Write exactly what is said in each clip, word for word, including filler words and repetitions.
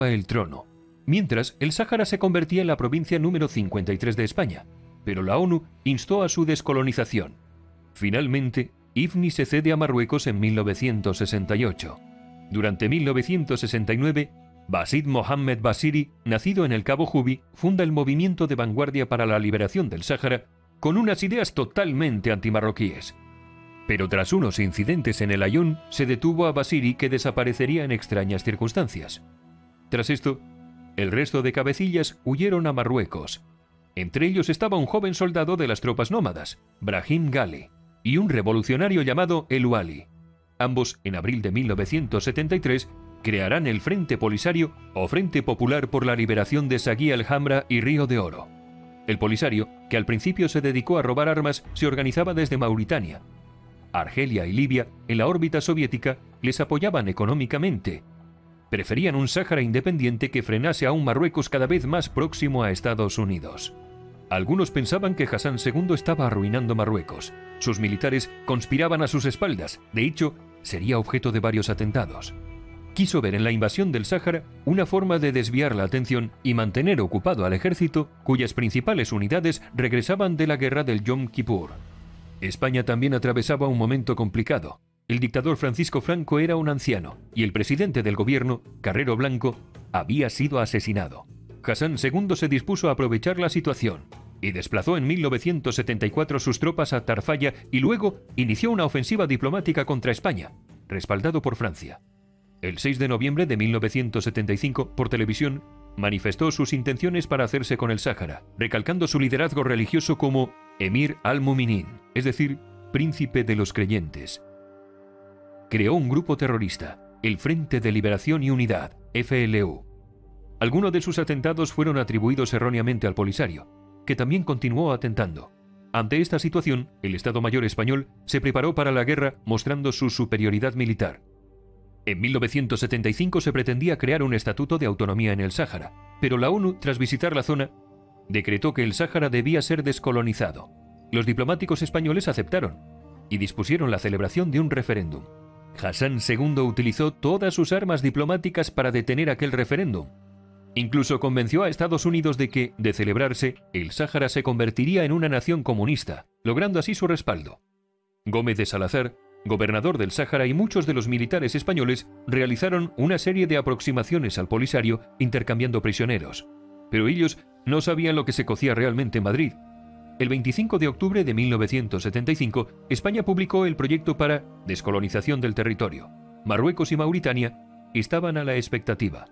el trono, mientras el Sáhara se convertía en la provincia número cincuenta y tres de España, pero la ONU instó a su descolonización. Finalmente, Ifni se cede a Marruecos en mil novecientos sesenta y ocho. Durante mil novecientos sesenta y nueve, Basid Mohammed Basiri, nacido en el Cabo Jubi, funda el movimiento de vanguardia para la liberación del Sáhara con unas ideas totalmente antimarroquíes. Pero tras unos incidentes en el Aaiún, se detuvo a Basiri, que desaparecería en extrañas circunstancias. Tras esto, el resto de cabecillas huyeron a Marruecos. Entre ellos estaba un joven soldado de las tropas nómadas, Brahim Ghali, y un revolucionario llamado El Wali. Ambos, en abril de mil novecientos setenta y tres, crearán el Frente Polisario o Frente Popular por la Liberación de Saguía el Hamra y Río de Oro. El Polisario, que al principio se dedicó a robar armas, se organizaba desde Mauritania. Argelia y Libia, en la órbita soviética, les apoyaban económicamente. Preferían un Sáhara independiente que frenase a un Marruecos cada vez más próximo a Estados Unidos. Algunos pensaban que Hassan segundo estaba arruinando Marruecos. Sus militares conspiraban a sus espaldas. De hecho, sería objeto de varios atentados. Quiso ver en la invasión del Sáhara una forma de desviar la atención y mantener ocupado al ejército, cuyas principales unidades regresaban de la guerra del Yom Kippur. España también atravesaba un momento complicado. El dictador Francisco Franco era un anciano y el presidente del gobierno, Carrero Blanco, había sido asesinado. Hassan segundo se dispuso a aprovechar la situación y desplazó en mil novecientos setenta y cuatro sus tropas a Tarfaya y luego inició una ofensiva diplomática contra España, respaldado por Francia. El seis de noviembre de mil novecientos setenta y cinco, por televisión, manifestó sus intenciones para hacerse con el Sáhara, recalcando su liderazgo religioso como Emir al-Muminin, es decir, príncipe de los creyentes. Creó un grupo terrorista, el Frente de Liberación y Unidad, F L U. Algunos de sus atentados fueron atribuidos erróneamente al Polisario, que también continuó atentando. Ante esta situación, el Estado Mayor español se preparó para la guerra mostrando su superioridad militar. En mil novecientos setenta y cinco se pretendía crear un estatuto de autonomía en el Sáhara, pero la ONU, tras visitar la zona, decretó que el Sáhara debía ser descolonizado. Los diplomáticos españoles aceptaron y dispusieron la celebración de un referéndum. Hassan segundo utilizó todas sus armas diplomáticas para detener aquel referéndum. Incluso convenció a Estados Unidos de que, de celebrarse, el Sáhara se convertiría en una nación comunista, logrando así su respaldo. Gómez de Salazar, gobernador del Sáhara, y muchos de los militares españoles realizaron una serie de aproximaciones al Polisario intercambiando prisioneros. Pero ellos no sabían lo que se cocía realmente en Madrid. El veinticinco de octubre de mil novecientos setenta y cinco, España publicó el proyecto para descolonización del territorio. Marruecos y Mauritania estaban a la expectativa.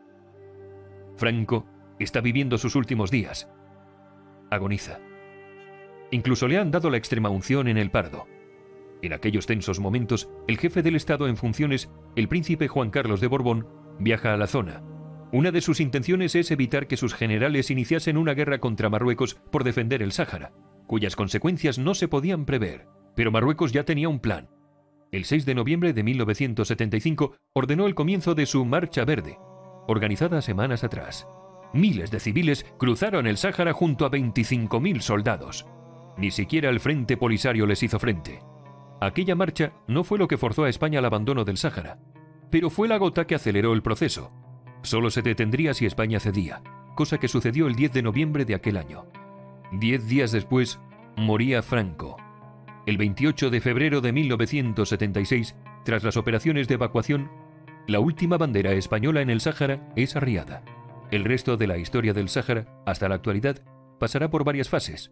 Franco está viviendo sus últimos días. Agoniza. Incluso le han dado la extremaunción en el Pardo. En aquellos tensos momentos, el jefe del Estado en funciones, el príncipe Juan Carlos de Borbón, viaja a la zona. Una de sus intenciones es evitar que sus generales iniciasen una guerra contra Marruecos por defender el Sáhara, cuyas consecuencias no se podían prever, pero Marruecos ya tenía un plan. El seis de noviembre de mil novecientos setenta y cinco ordenó el comienzo de su Marcha Verde, organizada semanas atrás. Miles de civiles cruzaron el Sáhara junto a veinticinco mil soldados. Ni siquiera el Frente Polisario les hizo frente. Aquella marcha no fue lo que forzó a España al abandono del Sáhara, pero fue la gota que aceleró el proceso. Solo se detendría si España cedía, cosa que sucedió el diez de noviembre de aquel año. Diez días después, moría Franco. El veintiocho de febrero de mil novecientos setenta y seis, tras las operaciones de evacuación, la última bandera española en el Sáhara es arriada. El resto de la historia del Sáhara, hasta la actualidad, pasará por varias fases.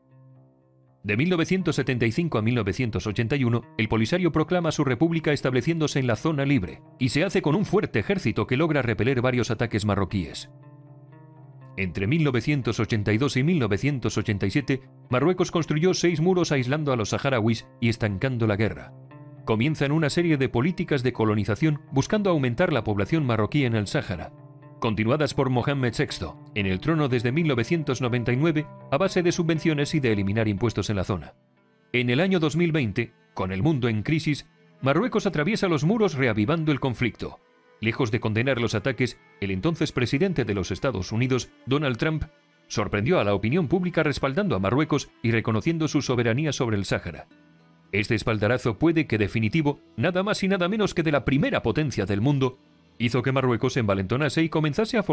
De mil novecientos setenta y cinco a mil novecientos ochenta y uno, el Polisario proclama su república estableciéndose en la zona libre, y se hace con un fuerte ejército que logra repeler varios ataques marroquíes. Entre mil novecientos ochenta y dos y mil novecientos ochenta y siete, Marruecos construyó seis muros aislando a los saharauis y estancando la guerra. Comienzan una serie de políticas de colonización buscando aumentar la población marroquí en el Sáhara, continuadas por Mohammed sexto, en el trono desde mil novecientos noventa y nueve a base de subvenciones y de eliminar impuestos en la zona. En el año dos mil veinte, con el mundo en crisis, Marruecos atraviesa los muros reavivando el conflicto. Lejos de condenar los ataques, el entonces presidente de los Estados Unidos, Donald Trump, sorprendió a la opinión pública respaldando a Marruecos y reconociendo su soberanía sobre el Sáhara. Este espaldarazo puede que definitivo, nada más y nada menos que de la primera potencia del mundo, hizo que Marruecos se envalentonase y comenzase a formar